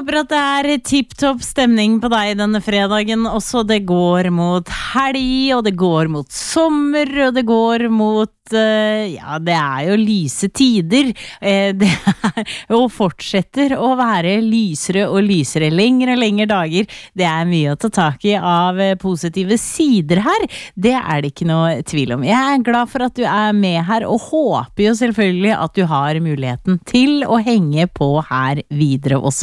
håper at det tipp-topp stemning på deg denne fredagen også. Det går mot helg, og det går mot sommer, og det går mot ja, det jo lyse tider. Det og fortsetter å være lysere og lysere, lengre og lengre dager. Det mye å ta tak i av positive sider her. Det det ikke noe tvil om. Jeg glad for at du med her, og håper jo selvfølgelig at du har muligheten til å henge på her videre også.